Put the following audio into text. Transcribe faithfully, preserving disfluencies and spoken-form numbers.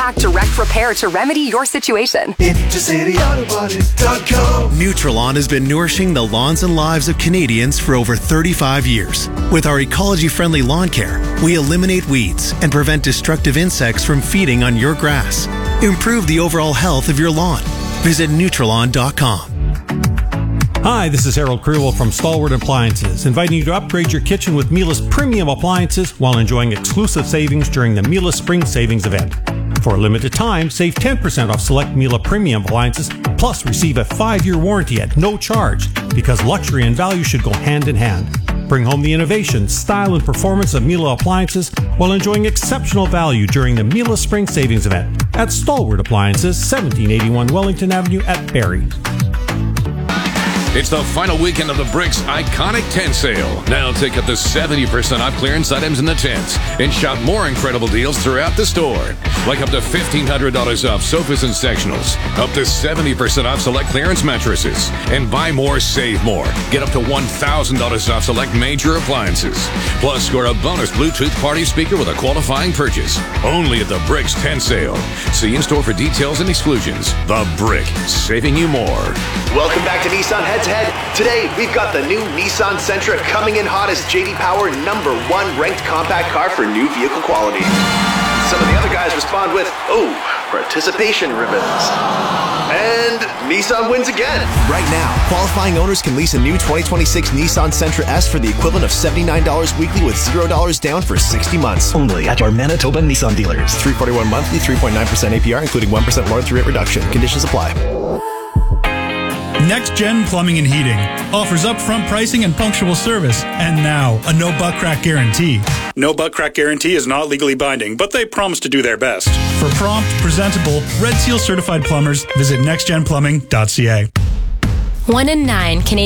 high-impact direct repair to remedy your situation. Intercity Auto Body dot com. Nutrilon has been nourishing the lawns and lives of Canadians for over thirty-five years. With our ecology-friendly lawn care, we eliminate weeds and prevent destructive insects from feeding on your grass. Improve the overall health of your lawn. Visit Nutrilon dot com. Hi, this is Harold Crewell from Stalwart Appliances, inviting you to upgrade your kitchen with Miele's premium appliances while enjoying exclusive savings during the Miele Spring Savings event. For a limited time, save ten percent off select Miele premium appliances, plus receive a five-year warranty at no charge, because luxury and value should go hand in hand. Bring home the innovation, style, and performance of Miele appliances while enjoying exceptional value during the Miele Spring Savings event at Stalwart Appliances, seventeen eighty-one Wellington Avenue at Barrie. It's the final weekend of the Bricks Iconic Tent Sale. Now take up to seventy percent off clearance items in the tents and shop more incredible deals throughout the store. Like up to fifteen hundred dollars off sofas and sectionals, up to seventy percent off select clearance mattresses, and buy more, save more. Get up to one thousand dollars off select major appliances. Plus, score a bonus Bluetooth party speaker with a qualifying purchase. Only at the Bricks Tent Sale. See in-store for details and exclusions. The Brick, saving you more. Welcome back to Nissan Head to Head. Today, we've got the new Nissan Sentra coming in hot as J D Power number one ranked compact car for new vehicle quality. Some of the other guys respond with, oh, participation ribbons. And Nissan wins again. Right now, qualifying owners can lease a new twenty twenty-six Nissan Sentra S for the equivalent of seventy-nine dollars weekly with zero dollars down for sixty months. Only at your Manitoba Nissan dealers. three forty-one monthly, three point nine percent A P R, including one percent loyalty rate reduction. Conditions apply. Next Gen Plumbing and Heating offers upfront pricing and punctual service, and now a no butt crack guarantee. No butt crack guarantee is not legally binding, but they promise to do their best. For prompt, presentable, Red Seal certified plumbers, visit next gen plumbing dot c a. One in nine Canadian